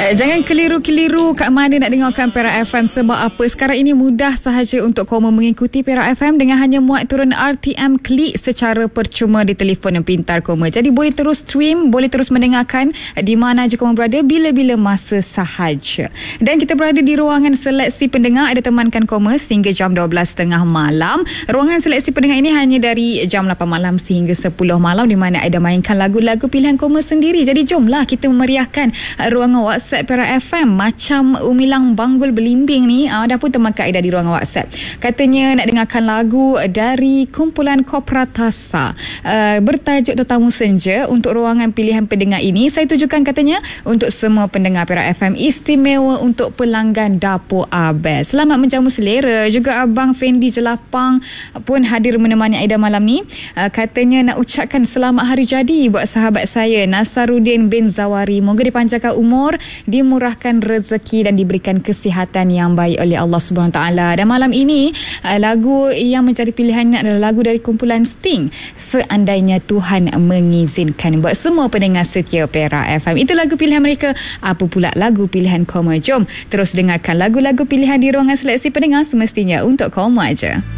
Jangan keliru-keliru kat mana nak dengarkan Perak FM. Sebab apa? Sekarang ini mudah sahaja untuk kau mengikuti Perak FM dengan hanya muat turun RTM Klik secara percuma di telefon yang pintar koma. Jadi boleh terus stream, boleh terus mendengarkan di mana je kau berada, bila-bila masa sahaja. Dan kita berada di ruangan seleksi pendengar. Ada temankan koma sehingga jam 12.30 malam. Ruangan seleksi pendengar ini hanya dari jam 8 malam sehingga 10 malam, di mana ada mainkan lagu-lagu pilihan koma sendiri. Jadi jomlah kita memeriahkan ruangan WhatsApp Perak FM. Macam Umilang Banggul Belimbing ni, dah pun teman Kak Aida di ruangan WhatsApp. Katanya nak dengarkan lagu dari kumpulan Kopratasa, bertajuk Tetamu Senja untuk ruangan pilihan pendengar ini. Saya tujukan katanya untuk semua pendengar Perak FM, istimewa untuk pelanggan Dapur Abel. Selamat menjamu selera. Juga Abang Fendi Jelapang pun hadir menemani Aida malam ni. Katanya nak ucapkan selamat hari jadi buat sahabat saya Nasaruddin bin Zawari. Moga dipanjangkan umur, dimurahkan rezeki dan diberikan kesihatan yang baik oleh Allah SWT. Dan malam ini lagu yang menjadi pilihannya adalah lagu dari kumpulan Sting, Seandainya Tuhan Mengizinkan, buat semua pendengar setia Perak FM. Itu lagu pilihan mereka. Apa pula lagu pilihan koma? Jom terus dengarkan lagu-lagu pilihan di ruangan seleksi pendengar, semestinya untuk koma aja.